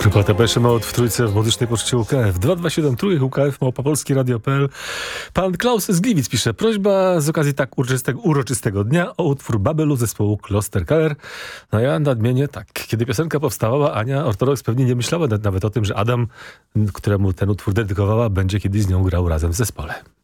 Grupa Depeche Mode w trójce w muzycznej poczcie UKF. 227 trójek UKF, małopolskiradio.pl. Pan Klaus z Gliwic pisze: prośba z okazji tak uroczystego dnia o utwór Babelu zespołu Kloster Keller. No ja nadmienię tak. Kiedy piosenka powstawała, Ania Ortodoks pewnie nie myślała nawet o tym, że Adam, któremu ten utwór dedykowała, będzie kiedyś z nią grał razem w zespole.